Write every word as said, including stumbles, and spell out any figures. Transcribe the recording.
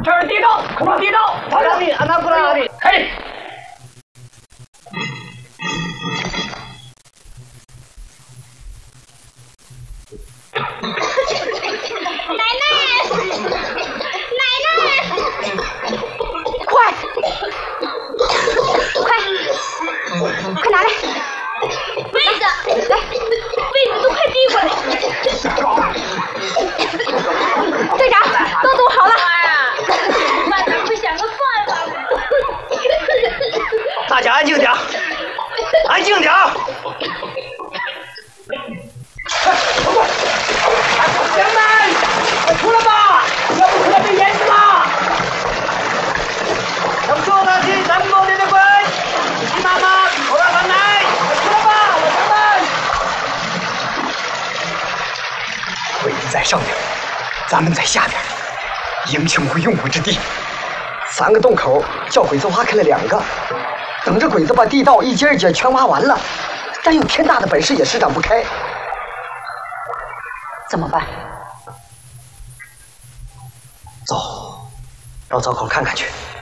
这是地道，恐怕地道。 阿拉里，安娜布拉里， 嘿。 奶奶，奶奶，快，快，快拿来被子，来，被子都快递过来。队长，都煮好了。妈呀，晚上会想个办法。 大家安静点，安静点。 乡们，快出来吧！要不出来被淹死吗？ 要说他是咱们国的鬼，你妈妈我让他来， 快出来吧，老乡们！ 鬼子在上面，咱们在下边，英雄无用武之地。三个洞口叫鬼子挖开了两个，等着鬼子把地道一节一节全挖完了，咱有天大的本事也施展不开。 怎么办？ 走，到灶口看看去。